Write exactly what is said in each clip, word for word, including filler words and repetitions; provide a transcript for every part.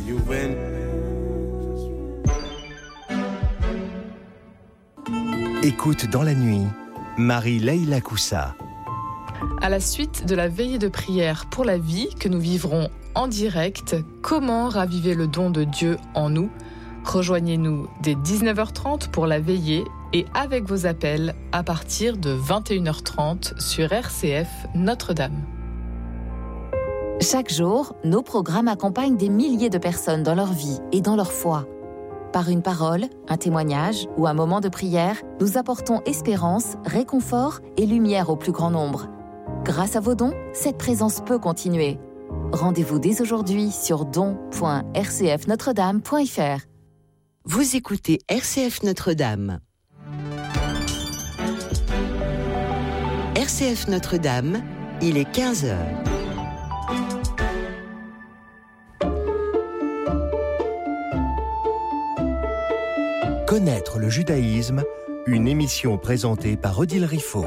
you win. Écoute dans la nuit, Marie-Leila Koussa. À la suite de la veillée de prière pour la vie que nous vivrons en direct, comment raviver le don de Dieu en nous ? Rejoignez-nous dès dix-neuf heures trente pour la veillée et avec vos appels à partir de vingt et une heures trente sur R C F Notre-Dame. Chaque jour, nos programmes accompagnent des milliers de personnes dans leur vie et dans leur foi. Par une parole, un témoignage ou un moment de prière, nous apportons espérance, réconfort et lumière au plus grand nombre. Grâce à vos dons, cette présence peut continuer. Rendez-vous dès aujourd'hui sur don point r c f notre dame point f r. Vous écoutez R C F Notre-Dame. R C F Notre-Dame, il est quinze heures. Connaître le judaïsme, une émission présentée par Odile Riffaut.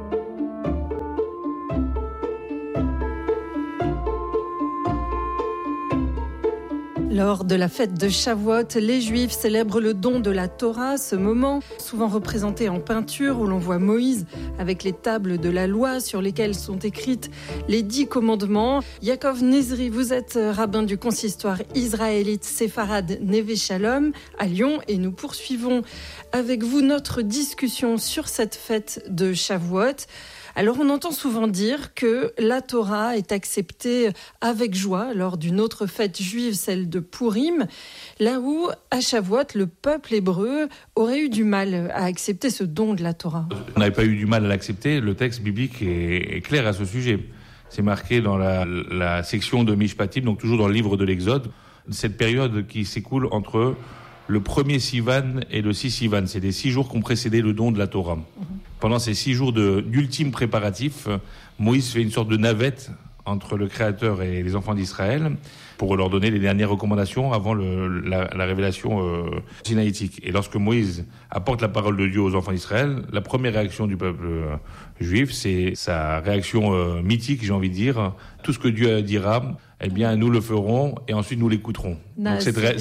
Lors de la fête de Shavuot, les Juifs célèbrent le don de la Torah, ce moment souvent représenté en peinture où l'on voit Moïse avec les tables de la loi sur lesquelles sont écrites les dix commandements. Yaakov Nezri, vous êtes rabbin du consistoire israélite séfarade Neve Shalom à Lyon et nous poursuivons avec vous notre discussion sur cette fête de Shavuot. Alors on entend souvent dire que la Torah est acceptée avec joie lors d'une autre fête juive, celle de Purim, là où à Shavuot, le peuple hébreu aurait eu du mal à accepter ce don de la Torah. On n'avait pas eu du mal à l'accepter, le texte biblique est, est clair à ce sujet. C'est marqué dans la, la section de Mishpatim, donc toujours dans le livre de l'Exode, cette période qui s'écoule entre le premier Sivan et le six Sivan. C'est les six jours qui ont précédé le don de la Torah. Mmh. Pendant ces six jours de, d'ultime préparatif, Moïse fait une sorte de navette entre le Créateur et les enfants d'Israël pour leur donner les dernières recommandations avant le, la, la révélation euh, sinaïtique. Et lorsque Moïse apporte la parole de Dieu aux enfants d'Israël, la première réaction du peuple euh, juif, c'est sa réaction euh, mythique, j'ai envie de dire. Tout ce que Dieu dira, eh bien, nous le ferons et ensuite nous l'écouterons. Donc, cette, ré-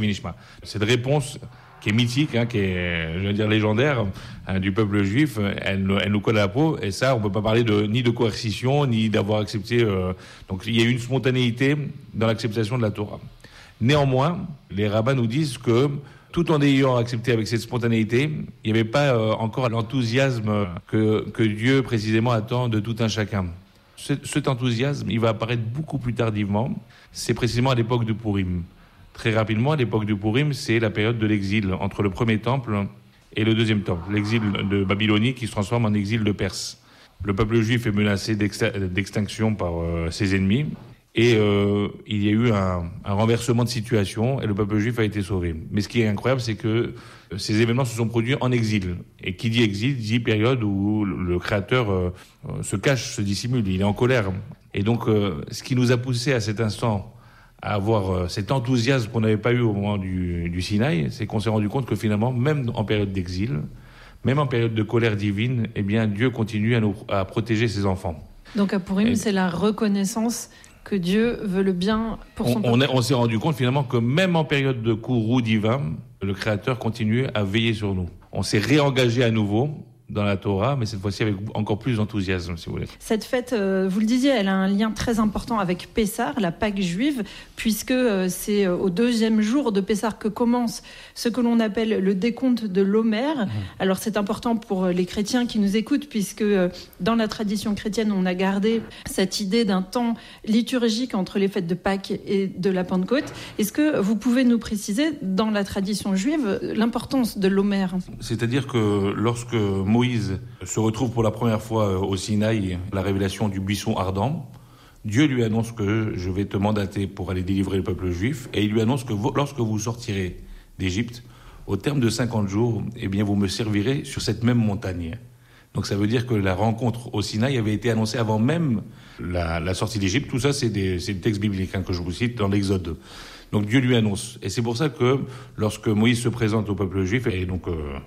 cette réponse qui est mythique, hein, qui est, je veux dire, légendaire, hein, du peuple juif, elle, elle nous colle à la peau, et ça, on peut pas parler de, ni de coercition, ni d'avoir accepté, euh, donc il y a eu une spontanéité dans l'acceptation de la Torah. Néanmoins, les rabbins nous disent que, tout en ayant accepté avec cette spontanéité, il n'y avait pas euh, encore l'enthousiasme que, que Dieu, précisément, attend de tout un chacun. Cet, cet enthousiasme, il va apparaître beaucoup plus tardivement, c'est précisément à l'époque de Purim. Très rapidement, à l'époque de Purim, c'est la période de l'exil entre le premier temple et le deuxième temple. L'exil de Babylonie qui se transforme en exil de Perse. Le peuple juif est menacé d'extinction par euh, ses ennemis. Et euh, il y a eu un, un renversement de situation et le peuple juif a été sauvé. Mais ce qui est incroyable, c'est que ces événements se sont produits en exil. Et qui dit exil, dit période où le Créateur euh, se cache, se dissimule, il est en colère. Et donc, euh, ce qui nous a poussé à cet instant à avoir euh, cet enthousiasme qu'on n'avait pas eu au moment du, du Sinaï, c'est qu'on s'est rendu compte que finalement, même en période d'exil, même en période de colère divine, eh bien, Dieu continue à, nous, à protéger ses enfants. Donc à Purim, Et c'est la reconnaissance que Dieu veut le bien pour son on, peuple. On, est, on s'est rendu compte finalement que même en période de courroux divin, le Créateur continue à veiller sur nous. On s'est réengagé à nouveau dans la Torah, mais cette fois-ci avec encore plus d'enthousiasme, si vous voulez. Cette fête, euh, vous le disiez, elle a un lien très important avec Pessah, la Pâque juive, puisque euh, c'est au deuxième jour de Pessah que commence ce que l'on appelle le décompte de l'Omer. Mmh. Alors c'est important pour les chrétiens qui nous écoutent, puisque euh, dans la tradition chrétienne, on a gardé cette idée d'un temps liturgique entre les fêtes de Pâques et de la Pentecôte. Est-ce que vous pouvez nous préciser, dans la tradition juive, l'importance de l'Omer ? C'est-à-dire que lorsque Moïse se retrouve pour la première fois au Sinaï, la révélation du buisson ardent, Dieu lui annonce que je vais te mandater pour aller délivrer le peuple juif, et il lui annonce que vous, lorsque vous sortirez d'Égypte, au terme de cinquante jours, eh bien vous me servirez sur cette même montagne. Donc ça veut dire que la rencontre au Sinaï avait été annoncée avant même la, la sortie d'Égypte. Tout ça, c'est des, c'est des textes bibliques hein, que je vous cite dans l'Exode. Donc Dieu lui annonce. Et c'est pour ça que lorsque Moïse se présente au peuple juif, et donc euh,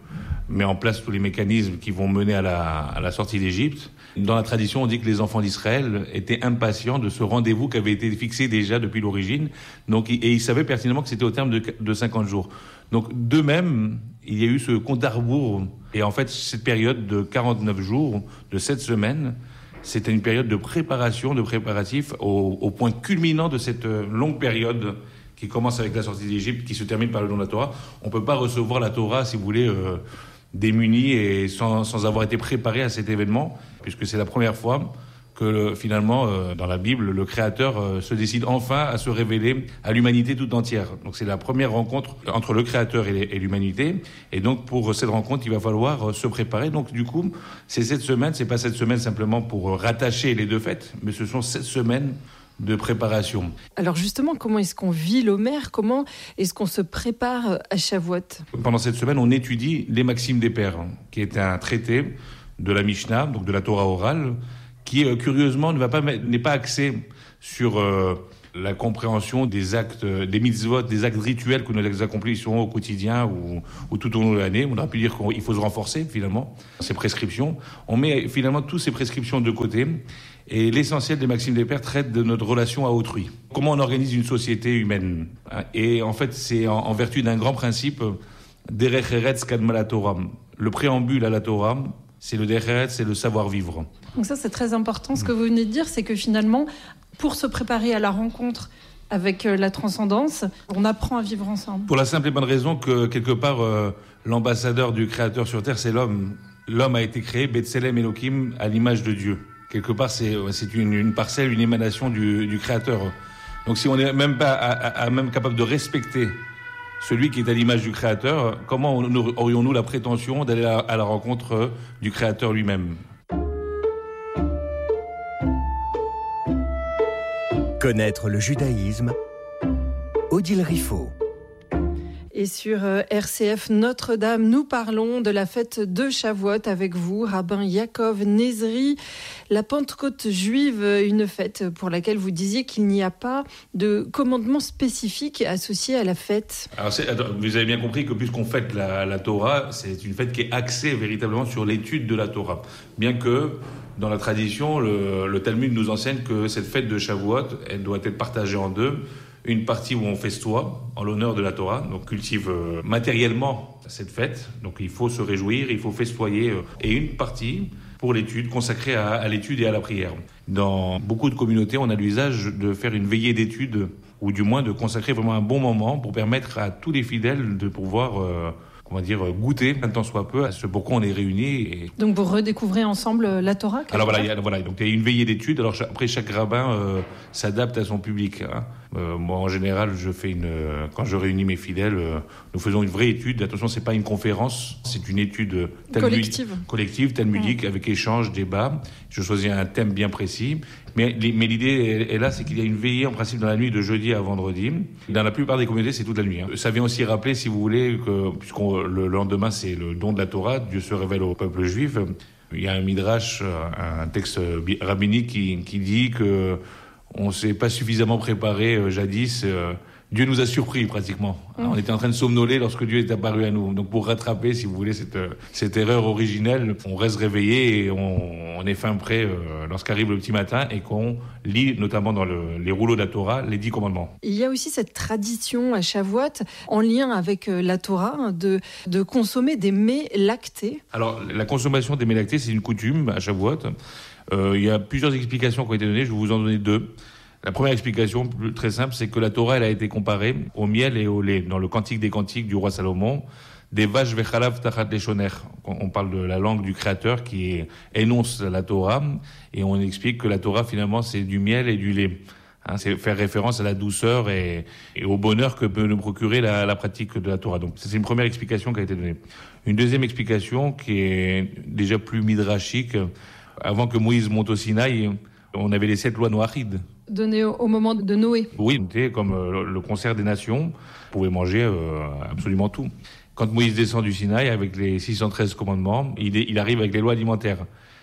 met en place tous les mécanismes qui vont mener à la, à la sortie d'Égypte. Dans la tradition, on dit que les enfants d'Israël étaient impatients de ce rendez-vous qui avait été fixé déjà depuis l'origine. Donc, et ils savaient pertinemment que c'était au terme de, de cinquante jours. Donc, d'eux-mêmes, il y a eu ce compte à rebours. Et en fait, cette période de quarante-neuf jours, de sept semaines, c'était une période de préparation, de préparatifs au, au point culminant de cette longue période qui commence avec la sortie d'Égypte, qui se termine par le don de la Torah. On ne peut pas recevoir la Torah, si vous voulez, euh, démunis et sans, sans avoir été préparé à cet événement, puisque c'est la première fois que le, finalement, euh, dans la Bible, le Créateur euh, se décide enfin à se révéler à l'humanité toute entière. Donc c'est la première rencontre entre le Créateur et, et l'humanité. Et donc pour cette rencontre, il va falloir euh, se préparer. Donc du coup, c'est cette semaine, c'est pas cette semaine simplement pour euh, rattacher les deux fêtes, mais ce sont sept semaines de préparation. Alors justement, comment est-ce qu'on vit l'Homère ? Comment est-ce qu'on se prépare à Shavuot ? Pendant cette semaine, on étudie les Maximes des Pères, qui est un traité de la Mishnah, donc de la Torah orale, qui euh, curieusement ne va pas, n'est pas axé sur euh, la compréhension des actes, des mitzvot, des actes rituels que nous accomplissons au quotidien ou, ou tout au long de l'année. On aurait pu dire qu'il faut se renforcer finalement ces prescriptions. On met finalement toutes ces prescriptions de côté. Et l'essentiel des Maximes des Pères traite de notre relation à autrui. Comment on organise une société humaine. Et en fait, c'est en, en vertu d'un grand principe, Derech Eretz Kadma la Torah. Le préambule à la Torah, c'est le Derech Eretz, c'est le savoir-vivre. Donc ça, c'est très important. Ce que vous venez de dire, c'est que finalement, pour se préparer à la rencontre avec la transcendance, on apprend à vivre ensemble. Pour la simple et bonne raison que, quelque part, euh, l'ambassadeur du Créateur sur Terre, c'est l'homme. L'homme a été créé, Betselem Elohim, à l'image de Dieu. Quelque part, c'est, c'est une, une parcelle, une émanation du, du Créateur. Donc si on n'est même pas à, à, à même capable de respecter celui qui est à l'image du Créateur, comment aurions-nous la prétention d'aller à, à la rencontre du Créateur lui-même ? Connaître le judaïsme, Odile Riffaut. Et sur R C F Notre-Dame, nous parlons de la fête de Shavuot avec vous, rabbin Yaakov Nezri. La Pentecôte juive, une fête pour laquelle vous disiez qu'il n'y a pas de commandement spécifique associé à la fête. Alors c'est, vous avez bien compris que puisqu'on fête la, la Torah, c'est une fête qui est axée véritablement sur l'étude de la Torah. Bien que dans la tradition, le, le Talmud nous enseigne que cette fête de Shavuot, elle doit être partagée en deux. Une partie où on festoie en l'honneur de la Torah, donc cultive euh, matériellement cette fête, donc il faut se réjouir, il faut festoyer, euh, et une partie pour l'étude, consacrée à, à l'étude et à la prière. Dans beaucoup de communautés, on a l'usage de faire une veillée d'étude, ou du moins de consacrer vraiment un bon moment pour permettre à tous les fidèles de pouvoir euh, on va dire, goûter un temps soit peu à ce pourquoi on est réunis. Et... Donc vous redécouvrez ensemble la Torah ? Alors voilà, il y a, voilà, donc il y a une veillée d'études. Alors après, chaque rabbin euh, s'adapte à son public. Hein. Euh, moi, en général, je fais une, euh, quand je réunis mes fidèles, euh, nous faisons une vraie étude. Attention, c'est pas une conférence, c'est une étude talmud... collective, collective talmudique, mmh. avec échange, débat. Je choisis un thème bien précis. Mais, mais l'idée est là, c'est qu'il y a une veillée en principe dans la nuit de jeudi à vendredi. Dans la plupart des communautés, c'est toute la nuit. Hein. Ça vient aussi rappeler, si vous voulez, que puisqu'on, le lendemain, c'est le don de la Torah, Dieu se révèle au peuple juif. Il y a un midrash, un texte rabbinique qui, qui dit que on ne s'est pas suffisamment préparé euh, jadis. Euh, Dieu nous a surpris pratiquement. Mmh. On était en train de somnoler lorsque Dieu est apparu à nous. Donc pour rattraper, si vous voulez, cette, cette erreur originelle, on reste réveillé et on, on est fin prêt euh, lorsqu'arrive le petit matin et qu'on lit notamment dans le, les rouleaux de la Torah les dix commandements. Il y a aussi cette tradition à Shavuot, en lien avec la Torah, de, de consommer des mets lactés. Alors la consommation des mets lactés, c'est une coutume à Shavuot. Euh, il y a plusieurs explications qui ont été données, je vais vous en donner deux. La première explication, très simple, c'est que la Torah, elle a été comparée au miel et au lait. Dans le Cantique des Cantiques du roi Salomon, des vaches vechalav tachat leshoner. On parle de la langue du Créateur qui énonce la Torah, et on explique que la Torah, finalement, c'est du miel et du lait. Hein, c'est faire référence à la douceur et, et au bonheur que peut nous procurer la, la pratique de la Torah. Donc, c'est une première explication qui a été donnée. Une deuxième explication qui est déjà plus midrashique. Avant que Moïse monte au Sinaï, on avait les sept lois noachides. Donné au moment de Noé. Oui, c'était comme euh, le concert des nations. Vous pouvez manger euh, absolument tout. Quand Moïse descend du Sinaï avec les six cent treize commandements, il, est, il arrive avec les lois alimentaires.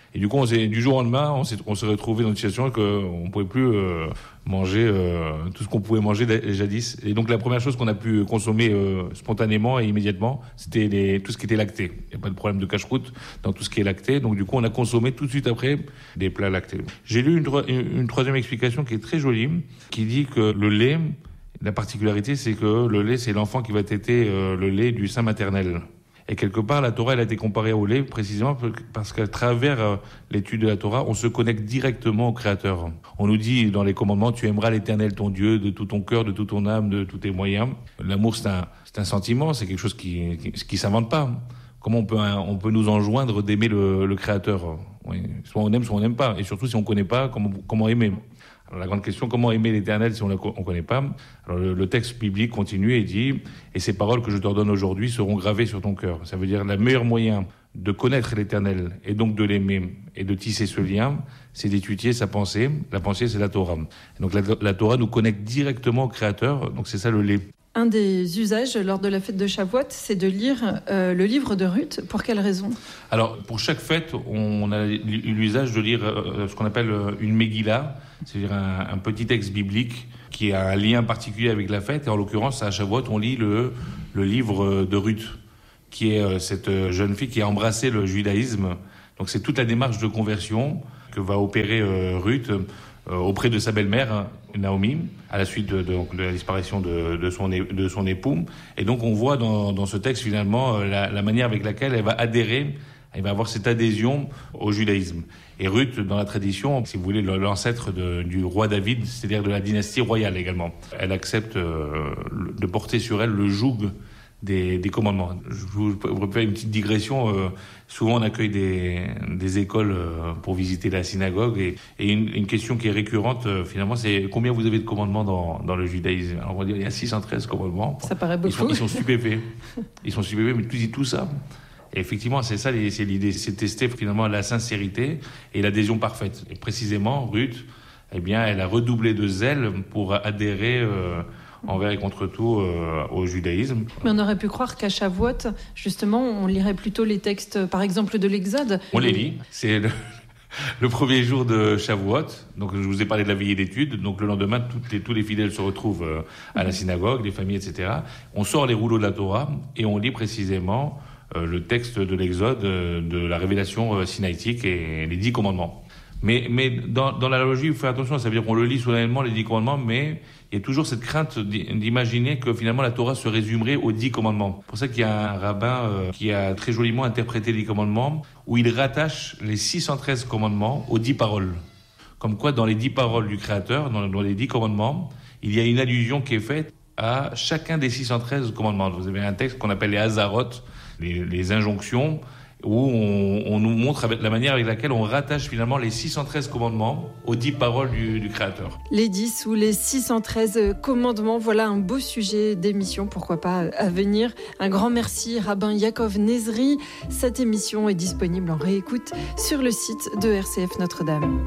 Et du coup, on s'est, du jour au lendemain, on s'est, on s'est retrouvé dans une situation qu'on ne pouvait plus euh, manger euh, tout ce qu'on pouvait manger jadis. Et donc, la première chose qu'on a pu consommer euh, spontanément et immédiatement, c'était les, tout ce qui était lacté. Il n'y a pas de problème de cache-croûte dans tout ce qui est lacté. Donc, du coup, on a consommé tout de suite après des plats lactés. J'ai lu une, une, une troisième explication qui est très jolie, qui dit que le lait, la particularité, c'est que le lait, c'est l'enfant qui va téter euh, le lait du sein maternel. Et quelque part, la Torah, elle a été comparée au lait précisément parce qu'à travers l'étude de la Torah, on se connecte directement au Créateur. On nous dit dans les commandements, tu aimeras l'Éternel ton Dieu de tout ton cœur, de toute ton âme, de tous tes moyens. L'amour, c'est un, c'est un sentiment, c'est quelque chose qui, qui, qui s'invente pas. Comment on peut, on peut nous enjoindre d'aimer le, le Créateur? Oui, soit on aime, soit on n'aime pas. Et surtout, si on connaît pas, comment, comment aimer? Alors la grande question, comment aimer l'Éternel si on ne connaît pas? Alors le, le texte biblique continue et dit « Et ces paroles que je t'ordonne aujourd'hui seront gravées sur ton cœur ». Ça veut dire le meilleur moyen de connaître l'Éternel et donc de l'aimer et de tisser ce lien, c'est d'étudier sa pensée. La pensée, c'est la Torah. Et donc la, la Torah nous connecte directement au Créateur, donc c'est ça le lait. Un des usages lors de la fête de Shavuot, c'est de lire euh, le livre de Ruth. Pour quelle raison? Alors, pour chaque fête, on a l'usage de lire euh, ce qu'on appelle une Megillah, c'est-à-dire un, un petit texte biblique qui a un lien particulier avec la fête. Et en l'occurrence, à Shavuot, on lit le, le livre de Ruth, qui est euh, cette jeune fille qui a embrassé le judaïsme. Donc, c'est toute la démarche de conversion que va opérer euh, Ruth euh, auprès de sa belle-mère, Naomi, à la suite de, de, de la disparition de, de, son, de son époux. Et donc on voit dans, dans ce texte finalement la, la manière avec laquelle elle va adhérer, elle va avoir cette adhésion au judaïsme. Et Ruth, dans la tradition, si vous voulez, l'ancêtre de, du roi David, c'est-à-dire de la dynastie royale également. Elle accepte euh, de porter sur elle le joug des, des commandements. Je vous fais une petite digression. Euh, souvent, on accueille des, des écoles euh, pour visiter la synagogue. Et, et une, une question qui est récurrente, euh, finalement, c'est combien vous avez de commandements dans, dans le judaïsme? Alors, on va dire il y a six cent treize commandements. Ça paraît beaucoup. Ils sont, ils sont stupéfaits. Ils sont stupéfaits, mais tu dis tout ça. Et effectivement, c'est ça, c'est l'idée. C'est tester finalement la sincérité et l'adhésion parfaite. Et précisément, Ruth, eh bien, elle a redoublé de zèle pour adhérer euh, envers et contre tout euh, au judaïsme. Mais on aurait pu croire qu'à Shavuot, justement, on lirait plutôt les textes, par exemple, de l'Exode. On les lit. C'est le, le premier jour de Shavuot. Donc, je vous ai parlé de la veillée d'études. Donc, le lendemain, toutes les, tous les fidèles se retrouvent euh, à la synagogue, les familles, et cetera. On sort les rouleaux de la Torah et on lit précisément euh, le texte de l'Exode, euh, de la révélation euh, sinaïtique et les dix commandements. Mais, mais dans, dans la logique, il faut faire attention, ça veut dire qu'on le lit solennellement, les dix commandements, mais il y a toujours cette crainte d'imaginer que finalement la Torah se résumerait aux dix commandements. C'est pour ça qu'il y a un rabbin euh, qui a très joliment interprété les commandements, où il rattache les six cent treize commandements aux dix paroles. Comme quoi, dans les dix paroles du Créateur, dans, dans les dix commandements, il y a une allusion qui est faite à chacun des six cent treize commandements. Vous avez un texte qu'on appelle les Hazarot, les, les injonctions, où on, on nous montre avec la manière avec laquelle on rattache finalement les six cent treize commandements aux dix paroles du, du Créateur. Les dix ou les six cent treize commandements, voilà un beau sujet d'émission, pourquoi pas à venir. Un grand merci, Rabbin Yaakov Nezri. Cette émission est disponible en réécoute sur le site de R C F Notre-Dame.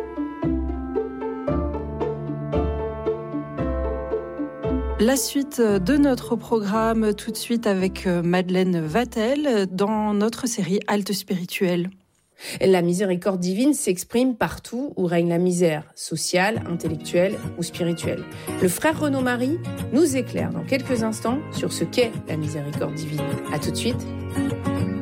La suite de notre programme, tout de suite avec Madeleine Vatel dans notre série Halte spirituelle. La miséricorde divine s'exprime partout où règne la misère, sociale, intellectuelle ou spirituelle. Le frère Renaud Marie nous éclaire dans quelques instants sur ce qu'est la miséricorde divine. À tout de suite.